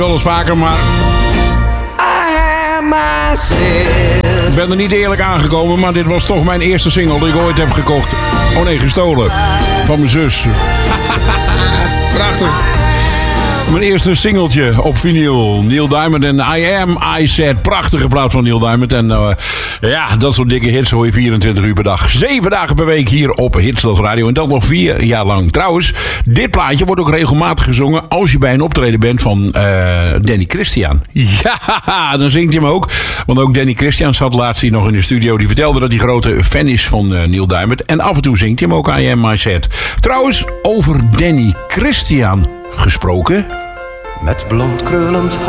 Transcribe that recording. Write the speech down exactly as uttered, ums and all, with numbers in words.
Wel eens vaker, maar ik ben er niet eerlijk aangekomen, maar dit was toch mijn eerste single die ik ooit heb gekocht. Oh nee, gestolen. Van mijn zus. Prachtig. Mijn eerste singeltje op vinyl. Neil Diamond en I Am, I Said. Prachtige plaat van Neil Diamond. En uh, ja, dat soort dikke hits hoor je vierentwintig uur per dag. Zeven dagen per week hier op Hitstad Radio. En dat nog vier jaar lang. Trouwens, dit plaatje wordt ook regelmatig gezongen als je bij een optreden bent van uh, Danny Christian. Ja, dan zingt hij hem ook. Want ook Danny Christian zat laatst hier nog in de studio. Die vertelde dat hij grote fan is van uh, Neil Diamond. En af en toe zingt hij hem ook I Am, I Said. Trouwens, over Danny Christian gesproken. Met blond krullend haar.